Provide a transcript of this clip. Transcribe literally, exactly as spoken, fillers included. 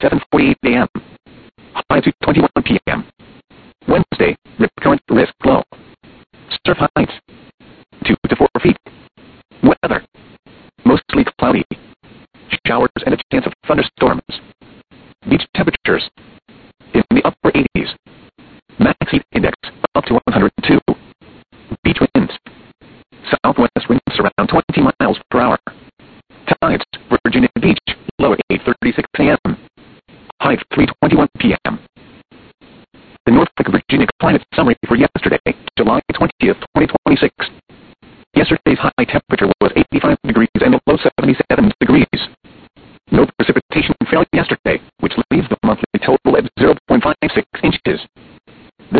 seven forty-eight a m High two twenty-one p m Wednesday, rip current risk low. Surf heights, two to four feet. Weather, mostly cloudy. Showers and a chance of thunderstorms. Beach temperatures, in the upper eighties. Max heat index, up to one hundred two. Beach winds, southwest winds around twenty miles per hour. Tides, Virginia Beach, low at eight thirty-six a m High three twenty-one p m The Norfolk, Virginia climate summary for yesterday, July twentieth, twenty twenty-six. Yesterday's high temperature was eighty-five degrees and the low seventy-seven degrees. No precipitation fell yesterday, which leaves the monthly total at zero point five six inches.